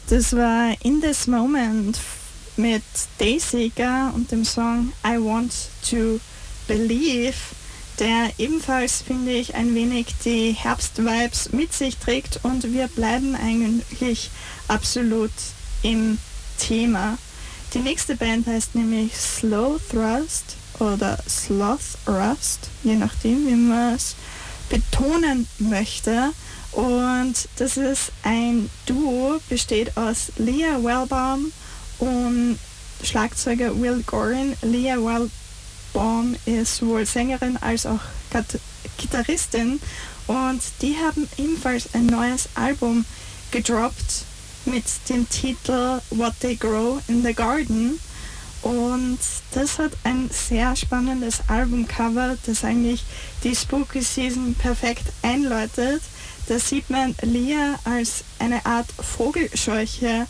Das war In This Moment mit Dayseeker und dem Song I Want to Believe, der ebenfalls, finde ich, ein wenig die Herbstvibes mit sich trägt, und wir bleiben eigentlich absolut im Thema. Die nächste Band heißt nämlich Slow Thrust oder Sloth Rust, je nachdem, wie man es betonen möchte. Und das ist ein Duo, besteht aus Leah Wellbaum und Schlagzeuger Will Gorin. Leah Wellbaum ist sowohl Sängerin als auch Gitarristin, und die haben ebenfalls ein neues Album gedroppt mit dem Titel What They Grow in the Garden. Und das hat ein sehr spannendes Albumcover, das eigentlich die Spooky Season perfekt einläutet. Da sieht man Leah als eine Art Vogelscheuche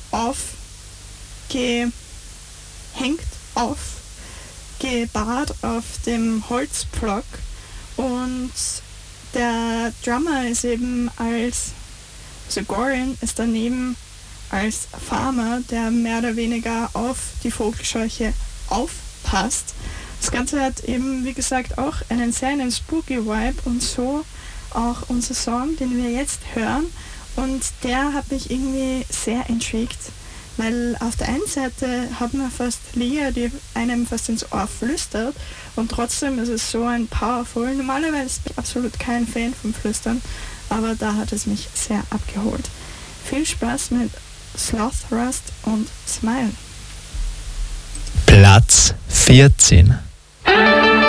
aufgebahrt auf dem Holzpflock, und der Drummer ist eben Gorin ist daneben als Farmer, der mehr oder weniger auf die Vogelscheuche aufpasst. Das Ganze hat eben, wie gesagt, auch einen spooky Vibe, und so auch unser Song, den wir jetzt hören. Und der hat mich irgendwie sehr intrigued, weil auf der einen Seite hat man fast Leah, die einem fast ins Ohr flüstert, und trotzdem ist es so ein powerful. Normalerweise bin ich absolut kein Fan vom Flüstern, aber da hat es mich sehr abgeholt. Viel Spaß mit Sloth Rust und Smile. Platz 14.